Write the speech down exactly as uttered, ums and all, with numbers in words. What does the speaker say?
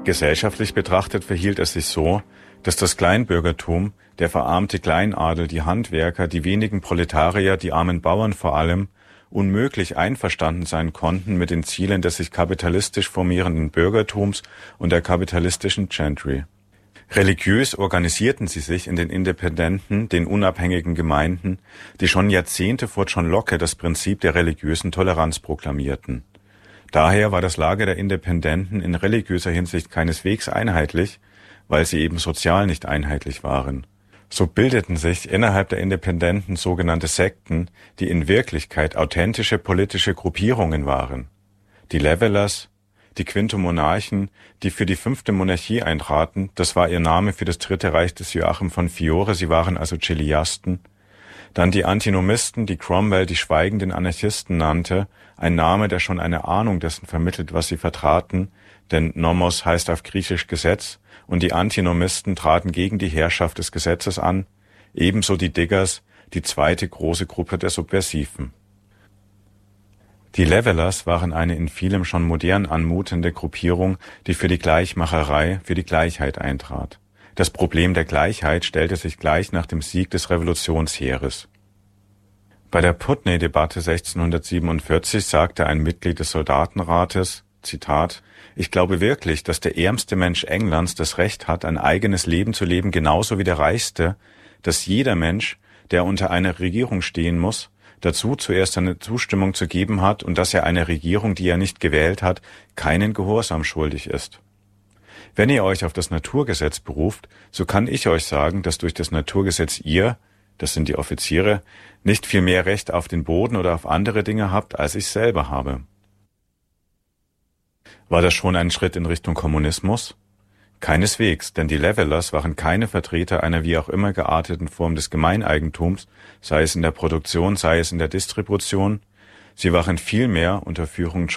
Gesellschaftlich betrachtet verhielt es sich so, dass das Kleinbürgertum, der verarmte Kleinadel, die Handwerker, die wenigen Proletarier, die armen Bauern vor allem, unmöglich einverstanden sein konnten mit den Zielen des sich kapitalistisch formierenden Bürgertums und der kapitalistischen Gentry. Religiös organisierten sie sich in den Independenten, den unabhängigen Gemeinden, die schon Jahrzehnte vor John Locke das Prinzip der religiösen Toleranz proklamierten. Daher war das Lager der Independenten in religiöser Hinsicht keineswegs einheitlich, weil sie eben sozial nicht einheitlich waren. So bildeten sich innerhalb der Independenten sogenannte Sekten, die in Wirklichkeit authentische politische Gruppierungen waren. Die Levelers, die Quintomonarchen, die für die fünfte Monarchie eintraten, das war ihr Name für das Dritte Reich des Joachim von Fiore, sie waren also Chiliasten. Dann die Antinomisten, die Cromwell die schweigenden Anarchisten nannte, ein Name, der schon eine Ahnung dessen vermittelt, was sie vertraten, denn Nomos heißt auf Griechisch Gesetz, und die Antinomisten traten gegen die Herrschaft des Gesetzes an, ebenso die Diggers, die zweite große Gruppe der Subversiven. Die Levelers waren eine in vielem schon modern anmutende Gruppierung, die für die Gleichmacherei, für die Gleichheit eintrat. Das Problem der Gleichheit stellte sich gleich nach dem Sieg des Revolutionsheeres. Bei der Putney-Debatte sechzehnhundertsiebenundvierzig sagte ein Mitglied des Soldatenrates, Zitat, »Ich glaube wirklich, dass der ärmste Mensch Englands das Recht hat, ein eigenes Leben zu leben, genauso wie der reichste, dass jeder Mensch, der unter einer Regierung stehen muss, dazu zuerst seine Zustimmung zu geben hat und dass er einer Regierung, die er nicht gewählt hat, keinen Gehorsam schuldig ist. Wenn ihr euch auf das Naturgesetz beruft, so kann ich euch sagen, dass durch das Naturgesetz ihr, das sind die Offiziere, nicht viel mehr Recht auf den Boden oder auf andere Dinge habt, als ich selber habe.« War das schon ein Schritt in Richtung Kommunismus? Keineswegs, denn die Levelers waren keine Vertreter einer wie auch immer gearteten Form des Gemeineigentums, sei es in der Produktion, sei es in der Distribution. Sie waren vielmehr unter Führung